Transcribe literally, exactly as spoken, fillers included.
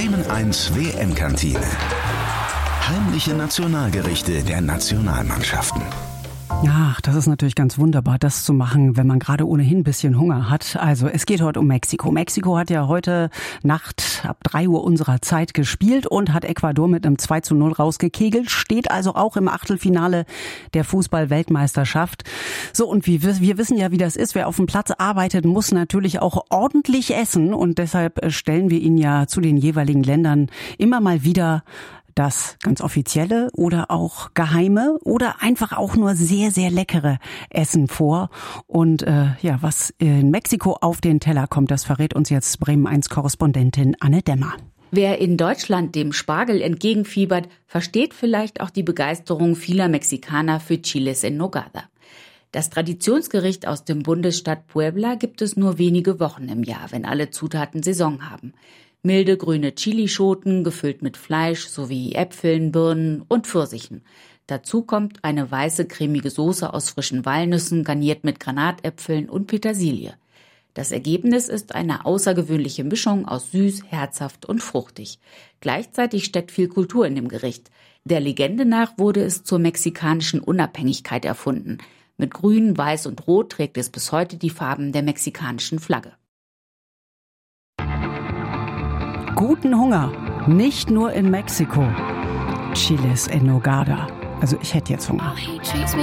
Bremen eins W M-Kantine. Heimliche Nationalgerichte der Nationalmannschaften. Ach, das ist natürlich ganz wunderbar, das zu machen, wenn man gerade ohnehin ein bisschen Hunger hat. Also es geht heute um Mexiko. Mexiko hat ja heute Nacht ab drei Uhr unserer Zeit gespielt und hat Ecuador mit einem zwei zu null rausgekegelt, steht also auch im Achtelfinale der Fußball-Weltmeisterschaft. So, und wir, wir wissen ja, wie das ist. Wer auf dem Platz arbeitet, muss natürlich auch ordentlich essen. Und deshalb stellen wir Ihnen ja zu den jeweiligen Ländern immer mal wieder das ganz offizielle oder auch geheime oder einfach auch nur sehr, sehr leckere Essen vor. Und äh, ja, was in Mexiko auf den Teller kommt, das verrät uns jetzt Bremen eins Korrespondentin Anne Demmer. Wer in Deutschland dem Spargel entgegenfiebert, versteht vielleicht auch die Begeisterung vieler Mexikaner für Chiles en Nogada. Das Traditionsgericht aus dem Bundesstaat Puebla gibt es nur wenige Wochen im Jahr, wenn alle Zutaten Saison haben. Milde grüne Chilischoten, gefüllt mit Fleisch sowie Äpfeln, Birnen und Pfirsichen. Dazu kommt eine weiße cremige Soße aus frischen Walnüssen, garniert mit Granatäpfeln und Petersilie. Das Ergebnis ist eine außergewöhnliche Mischung aus süß, herzhaft und fruchtig. Gleichzeitig steckt viel Kultur in dem Gericht. Der Legende nach wurde es zur mexikanischen Unabhängigkeit erfunden. Mit Grün, Weiß und Rot trägt es bis heute die Farben der mexikanischen Flagge. Guten Hunger, nicht nur in Mexiko. Chiles en Nogada. Also ich hätte jetzt Hunger.